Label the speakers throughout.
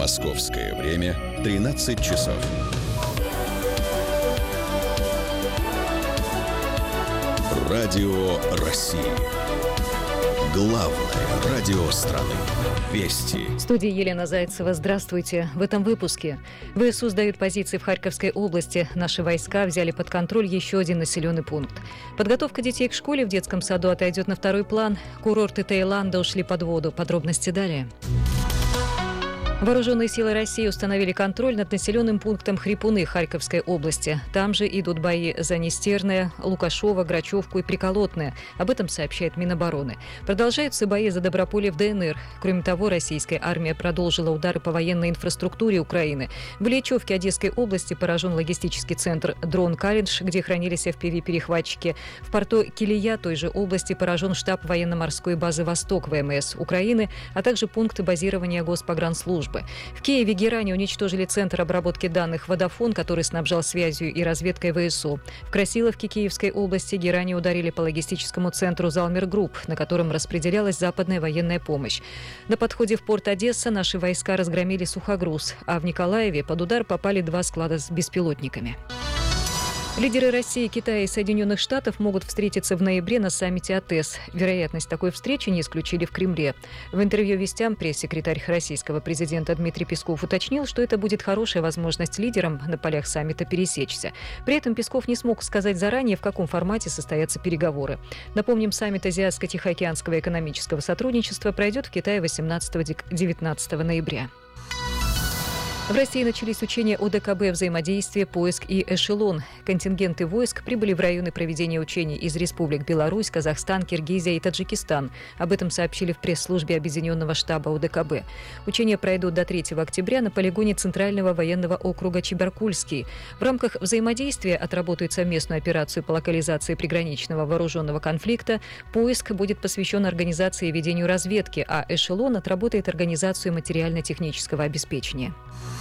Speaker 1: Московское время 13 часов. Радио России. Главное радио страны. Вести.
Speaker 2: В студии Елена Зайцева. Здравствуйте. В этом выпуске. ВСУ сдают позиции в Харьковской области. Наши войска взяли под контроль еще один населенный пункт. Подготовка детей к школе в детском саду отойдет на второй план. Курорты Таиланда ушли под воду. Подробности далее. Вооруженные силы России установили контроль над населенным пунктом Хрипуны Харьковской области. Там же идут бои за Нестерное, Лукашово, Грачевку и Приколотное. Об этом сообщает Минобороны. Продолжаются бои за Доброполье в ДНР. Кроме того, российская армия продолжила удары по военной инфраструктуре Украины. В Ильичевке Одесской области поражен логистический центр «Дрон Каридж», где хранились FPV-перехватчики. В порту Килия той же области поражен штаб военно-морской базы «Восток» ВМС Украины, а также пункты базирования Госпогранслужбы. В Киеве герани уничтожили центр обработки данных «Водафон», который снабжал связью и разведкой ВСУ. В Красиловке Киевской области герани ударили по логистическому центру «Залмер Групп», на котором распределялась западная военная помощь. На подходе в порт Одесса наши войска разгромили сухогруз, а в Николаеве под удар попали 2 склада с беспилотниками. Лидеры России, Китая и Соединенных Штатов могут встретиться в ноябре на саммите АТЭС. Вероятность такой встречи не исключили в Кремле. В интервью «Вестям» пресс-секретарь российского президента Дмитрий Песков уточнил, что это будет хорошая возможность лидерам на полях саммита пересечься. При этом Песков не смог сказать заранее, в каком формате состоятся переговоры. Напомним, саммит Азиатско-Тихоокеанского экономического сотрудничества пройдет в Китае 18-19 ноября. В России начались учения ОДКБ «Взаимодействие, поиск и эшелон». Контингенты войск прибыли в районы проведения учений из республик Беларусь, Казахстан, Киргизия и Таджикистан. Об этом сообщили в пресс-службе Объединенного штаба ОДКБ. Учения пройдут до 3 октября на полигоне Центрального военного округа Чебаркульский. В рамках взаимодействия отработают совместную операцию по локализации приграничного вооруженного конфликта. Поиск будет посвящен организации и ведению разведки, а эшелон отработает организацию материально-технического обеспечения.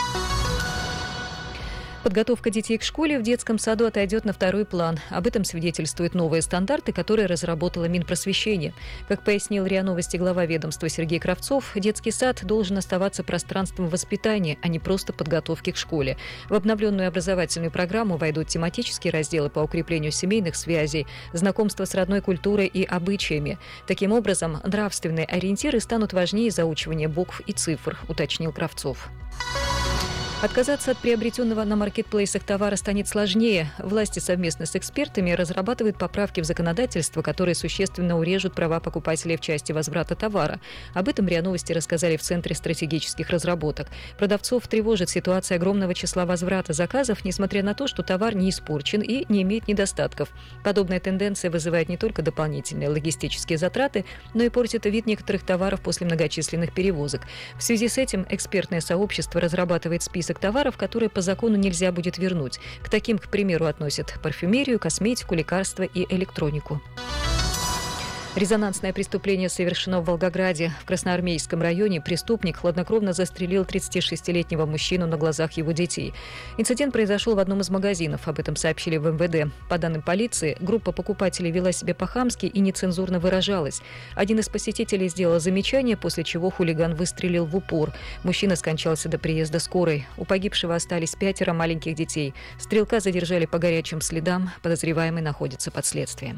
Speaker 2: Подготовка детей к школе в детском саду отойдет на второй план. Об этом свидетельствуют новые стандарты, которые разработала Минпросвещение. Как пояснил РИА Новости глава ведомства Сергей Кравцов, детский сад должен оставаться пространством воспитания, а не просто подготовки к школе. В обновленную образовательную программу войдут тематические разделы по укреплению семейных связей, знакомство с родной культурой и обычаями. Таким образом, нравственные ориентиры станут важнее заучивания букв и цифр, уточнил Кравцов. Отказаться от приобретенного на маркетплейсах товара станет сложнее. Власти совместно с экспертами разрабатывают поправки в законодательство, которые существенно урежут права покупателей в части возврата товара. Об этом РИА Новости рассказали в Центре стратегических разработок. Продавцов тревожит ситуация огромного числа возврата заказов, несмотря на то, что товар не испорчен и не имеет недостатков. Подобная тенденция вызывает не только дополнительные логистические затраты, но и портит вид некоторых товаров после многочисленных перевозок. В связи с этим экспертное сообщество разрабатывает список товаров, которые по закону нельзя будет вернуть. К таким, к примеру, относят парфюмерию, косметику, лекарства и электронику. Резонансное преступление совершено в Волгограде. В Красноармейском районе преступник хладнокровно застрелил 36-летнего мужчину на глазах его детей. Инцидент произошел в одном из магазинов. Об этом сообщили в МВД. По данным полиции, группа покупателей вела себя по-хамски и нецензурно выражалась. Один из посетителей сделал замечание, после чего хулиган выстрелил в упор. Мужчина скончался до приезда скорой. У погибшего остались 5 маленьких детей. Стрелка задержали по горячим следам. Подозреваемый находится под следствием.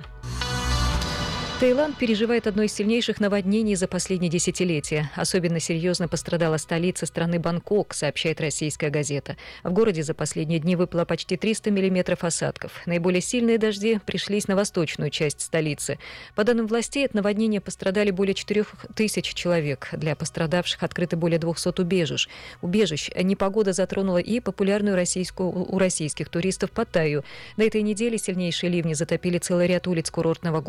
Speaker 2: Таиланд переживает одно из сильнейших наводнений за последние десятилетия. Особенно серьезно пострадала столица страны Бангкок, сообщает российская газета. В городе за последние дни выпало почти 300 миллиметров осадков. Наиболее сильные дожди пришлись на восточную часть столицы. По данным властей, от наводнения пострадали более 4000 человек. Для пострадавших открыты более 200 убежищ. Непогода затронула и популярную у российских туристов Паттайю. На этой неделе сильнейшие ливни затопили целый ряд улиц курортного